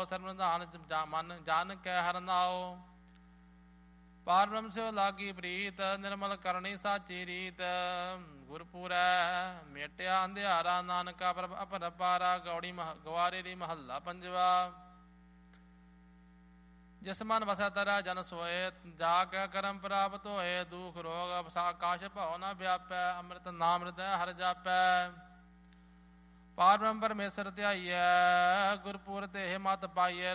ਸਰਮਧਾਨ ਮਨ ਜਾਨ ਕੈ ਹਰ ਨਾਉ। ਪਾਰ ਬ੍ਰਹਮ ਸਿਓ ਲਾਗੀ ਪ੍ਰੀਤ ਨਿਰਮਲ ਕਰਨੀ ਸਾਚੀ ਰੀਤ। ਗੁਰਪੁਰੈ ਮੇਟਿਆ ਅੰਧਿਆਰਾ ਨਾਨਕਾ ਪ੍ਰਭ ਅਪਰ ਪਾਰਾ। ਗੌੜੀ ਗਵਾਰੇ ਦੀ ਮਹੱਲਾ ਪੰਜਵਾ। ਜਿਸ ਮਨ ਵਸੈ ਤਰਾ ਜਨ ਸੋਏ ਜਾ ਕੇ ਕਰਮ ਪ੍ਰਾਪਤ ਹੋਏ। ਦੁਖ ਰੋਗ ਆਕਾਸ਼ ਭਉ ਨ ਵਿਆਪੈ ਅੰਮ੍ਰਿਤ ਨਾਮ ਹਿਰਦੈ ਹਰਿ ਜਾਪੈ। ਪਾਰ ਬ੍ਰਹਮ ਪਰਮੇਸ਼ਰ ਧਿਆਈਐ ਗੁਰਪੁਰ ਤੇ ਮਤ ਪਾਈਐ।